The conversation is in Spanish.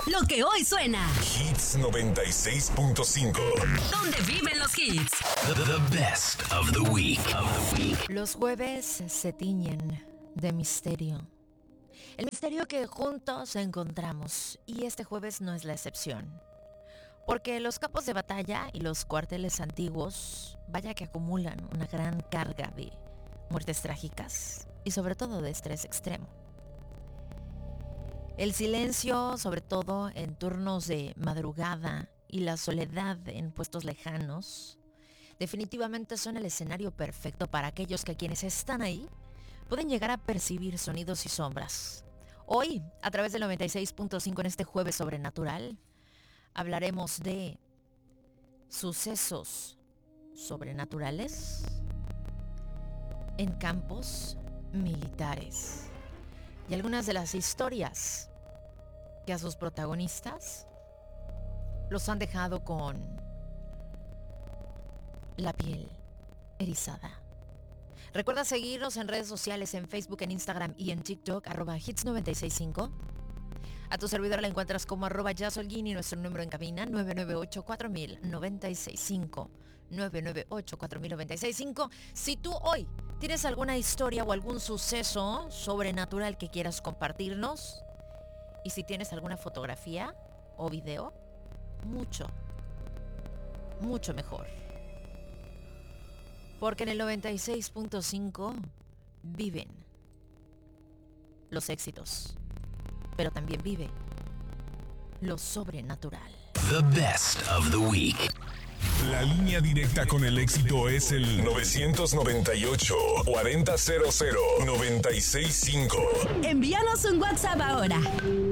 Lo que hoy suena. Hits 96.5. ¿Dónde viven los hits? The best of the week. Los jueves se tiñen de misterio. El misterio que juntos encontramos, y este jueves no es la excepción. Porque los campos de batalla y los cuarteles antiguos, vaya que acumulan una gran carga de muertes trágicas y sobre todo de estrés extremo. El silencio, sobre todo en turnos de madrugada, y la soledad en puestos lejanos, definitivamente son el escenario perfecto para aquellos que quienes están ahí pueden llegar a percibir sonidos y sombras. Hoy, a través del 96.5 en este jueves sobrenatural, hablaremos de sucesos sobrenaturales en campos militares y algunas de las historias que a sus protagonistas los han dejado con la piel erizada. Recuerda seguirnos en redes sociales, en Facebook, en Instagram y en TikTok, @hits965. A tu servidor la encuentras como @Jasolguín y nuestro número en cabina 998-4000-965. 998-4000-965. Si tú hoy tienes alguna historia o algún suceso sobrenatural que quieras compartirnos, y si tienes alguna fotografía o video, mucho mejor. Porque en el 96.5 viven los éxitos, pero también vive lo sobrenatural. The best of the week. La línea directa con el éxito es el 998-4000-965. Envíanos un WhatsApp ahora.